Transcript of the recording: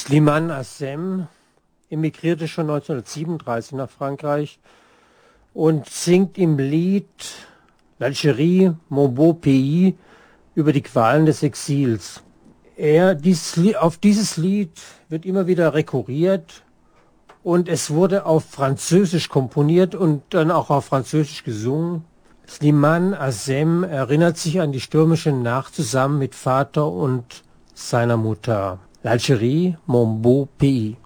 Slimane Azem emigrierte schon 1937 nach Frankreich und singt im Lied L'Algérie, mon beau pays über die Qualen des Exils. Auf dieses Lied wird immer wieder rekurriert und es wurde auf Französisch komponiert und dann auch auf Französisch gesungen. Slimane Azem erinnert sich an die stürmische Nacht zusammen mit Vater und seiner Mutter. L'Algérie, mon beau pays.